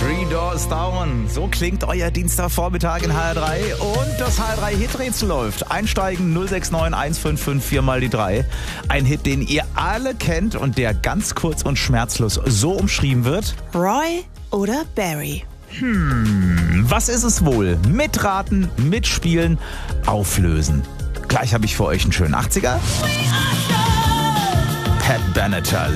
Three Doors Down. So klingt euer Dienstagvormittag in HR3 und das HR3-Hiträtsel läuft. Einsteigen 069 155 4 mal die 3. Ein Hit, den ihr alle kennt und der ganz kurz und schmerzlos so umschrieben wird. Roy oder Barry? Was ist es wohl? Mitraten, mitspielen, auflösen. Gleich habe ich für euch einen schönen 80er. Pat Benatar.